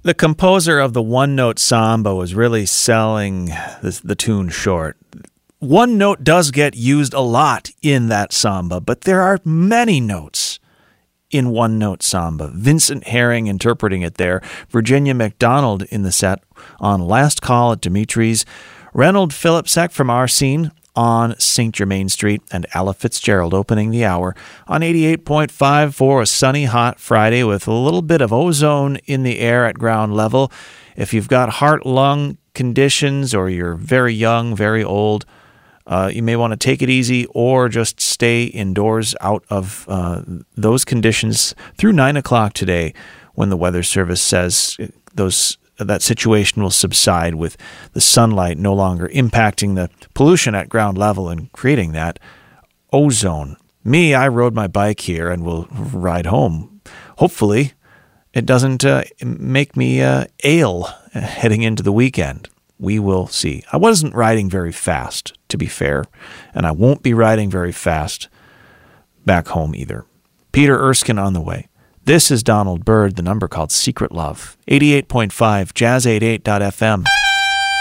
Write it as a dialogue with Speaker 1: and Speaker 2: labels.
Speaker 1: The composer of the one-note samba was really selling the tune short. One note does get used a lot in that samba, but there are many notes in one-note samba. Vincent Herring interpreting it there, Virginia McDonald in the set on Last Call at Dimitri's, Reynold Philipsek from Our Scene on St. Germain Street, and Ella Fitzgerald opening the hour on 88.5 for a sunny, hot Friday with a little bit of ozone in the air at ground level. If you've got heart-lung conditions or you're very young, very old, you may want to take it easy or just stay indoors out of those conditions through 9 o'clock today when the Weather Service says that situation will subside with the sunlight no longer impacting the pollution at ground level and creating that ozone. I rode my bike here and will ride home. Hopefully, it doesn't make me ail heading into the weekend. We will see. I wasn't riding very fast, to be fair, and I won't be riding very fast back home either. Peter Erskine on the way. This is Donald Byrd, the number called Secret Love. 88.5, Jazz 88.fm.